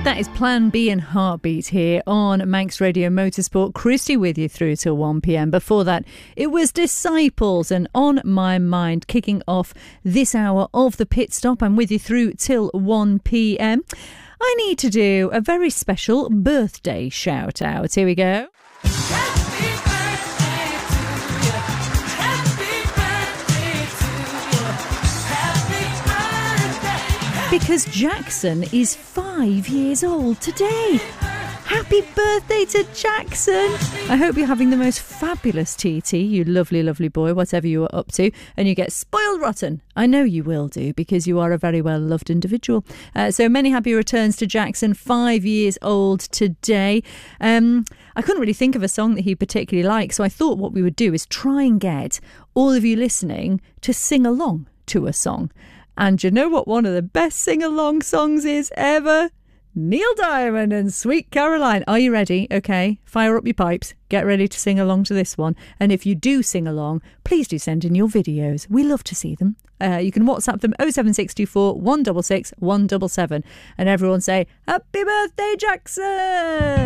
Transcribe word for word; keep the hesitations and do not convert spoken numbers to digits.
That is Plan B and Heartbeat here on Manx Radio Motorsport. Christy with you through till one p.m. Before that, it was Disciples and On My Mind kicking off this hour of the pit stop. I'm with you through till one p.m. I need to do a very special birthday shout out. Here we go. Because Jackson is five years old today. Happy birthday to Jackson. I hope you're having the most fabulous T T, you lovely, lovely boy, whatever you are up to, and you get spoiled rotten. I know you will do, because you are a very well-loved individual. Uh, so many happy returns to Jackson, five years old today. Um, I couldn't really think of a song that he particularly liked, so I thought what we would do is try and get all of you listening to sing along to a song. And you know what one of the best sing-along songs is ever? Neil Diamond and Sweet Caroline. Are you ready? Okay, fire up your pipes. Get ready to sing along to this one. And if you do sing along, please do send in your videos. We love to see them. Uh, you can WhatsApp them oh seven six two four, one six six, one seven seven. And everyone say, Happy birthday, Jackson!